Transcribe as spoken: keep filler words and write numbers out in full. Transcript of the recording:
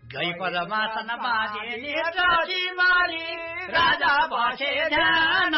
गई पदमासन बाजे नेत्र चिमारी राजा बसे ध्यान